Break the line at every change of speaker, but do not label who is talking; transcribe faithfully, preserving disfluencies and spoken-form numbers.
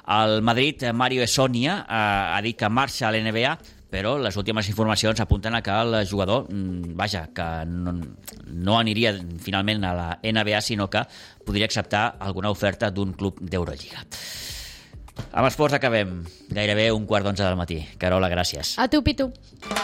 El Madrid, Mario Hezonja, ha dit que marxa a l'N B A, però les últimes informacions apunten a que el jugador, vaja, que no, no aniria finalment a la N B A, sinó que podria acceptar alguna oferta d'un club d'Eurolliga. Amb esports acabem. Gairebé un quart d'onze del matí. Carola, gràcies.
A tu, Pitu.